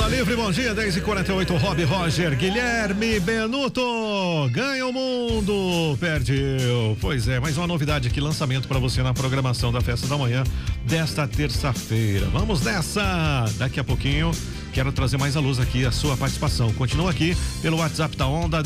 Livre, bom dia, 10h48, Rob Roger, Guilherme Benuto, ganha o mundo, perdeu. Pois é, mais uma novidade aqui, lançamento para você na programação da Festa da Manhã desta terça-feira. Vamos nessa! Daqui a pouquinho quero trazer mais à luz aqui a sua participação. Continua aqui pelo WhatsApp da Onda,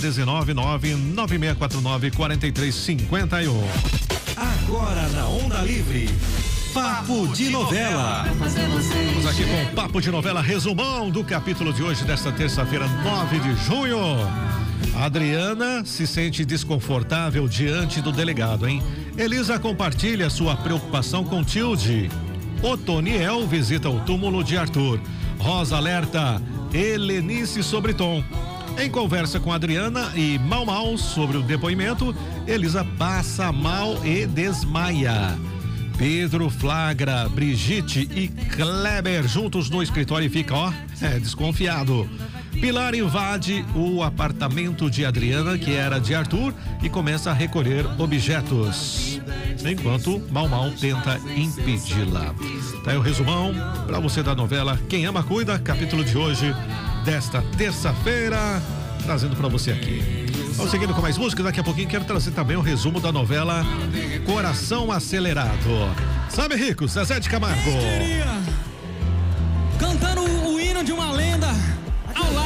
19996494351. Agora na Onda Livre, Papo de Novela. Vamos aqui com o Papo de Novela, resumão do capítulo de hoje, desta terça-feira, 9 de junho. A Adriana se sente desconfortável diante do delegado, hein? Elisa compartilha sua preocupação com Tilde. Otoniel visita o túmulo de Arthur. Rosa alerta Helenice sobre Tom. Em conversa com Adriana e Mal sobre o depoimento, Elisa passa mal e desmaia. Pedro flagra Brigitte e Kleber juntos no escritório e fica, desconfiado. Pilar invade o apartamento de Adriana, que era de Arthur, e começa a recolher objetos, enquanto Mal tenta impedi-la. Tá aí o resumão pra você da novela Quem Ama Cuida, capítulo de hoje, desta terça-feira, trazendo pra você aqui. Vamos seguindo com mais música, daqui a pouquinho quero trazer também o resumo da novela Coração Acelerado. Sabe, Rico, Zezé de Camargo. Cantando o hino de uma lenda ao lado